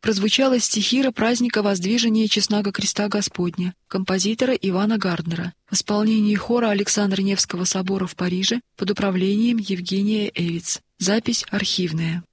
прозвучала стихира праздника Воздвижения Честного Креста Господня композитора Ивана Гарднера в исполнении хора Александра Невского собора в Париже под управлением Евгения Эвиц. Запись архивная.